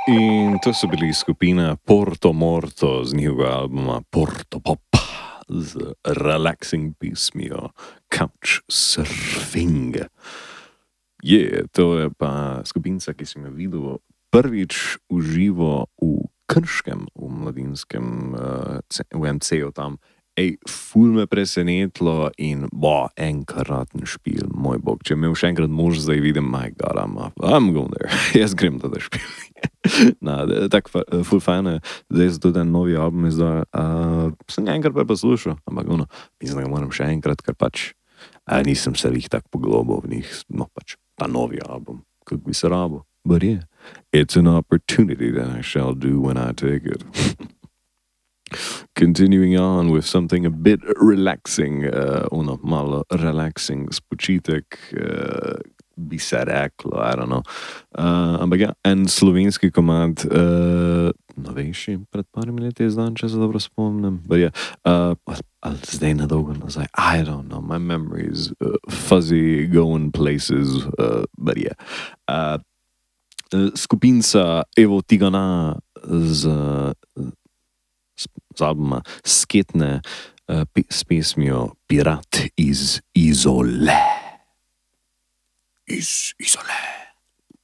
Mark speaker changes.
Speaker 1: In to so bili skupina Porto Morto z njihovega albuma Porto Pop z relaxing pismijo Couch Surfing. To je pa skupinca, ki sem jo videl prvič v živo v Krškem, v mladinskem v MC-ju tam. Ful me presenetilo in enkraten špil, moj bog. Če me še enkrat mož zdaj vidim, my god, I'm going there. Jaz grem to, da špil. Tako ful fajn je, zdaj so tudi novi album izdal. Sem ga enkrat pa poslušal, ampak mislim, da ga moram še enkrat, ker pač nisem se jih tako poglobil v njih, pač ta novi album, kako bi se rabo. But yeah, it's an opportunity that I shall do when I take it. Continuing on with something a bit relaxing, malo relaxing spočitek, bi se reklo, I don't know. Ampak ja, en slovenski komad, novejši, pred parimi leti izdan, če se dobro spomnim. But yeah, ali zdaj na dolgo nazaj, I don't know, my memory is fuzzy, going places, but yeah. Skupinca Evo Tigana z albuma Sketne s pesmijo Pirat iz Izole. Iz Izole.